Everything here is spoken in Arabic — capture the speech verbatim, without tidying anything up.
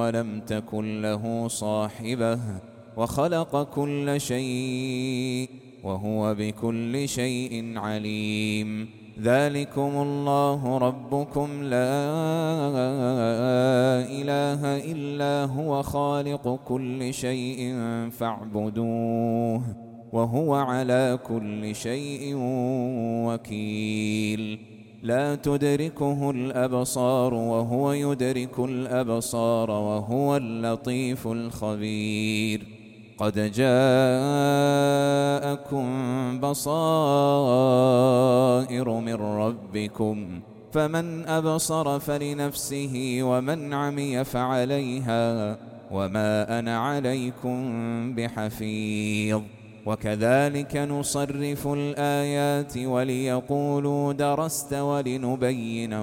ولم تكن له صاحبة وخلق كل شيء وهو بكل شيء عليم. ذلكم الله ربكم لا إله إلا هو خالق كل شيء فاعبدوه وهو على كل شيء وكيل. لا تدركه الأبصار وهو يدرك الأبصار وهو اللطيف الخبير. قد جاءكم بصائر من ربكم فمن أبصر فلنفسه ومن عمي فعليها وما أنا عليكم بحفيظ. وكذلك نصرف الآيات وليقولوا درست ولنبينه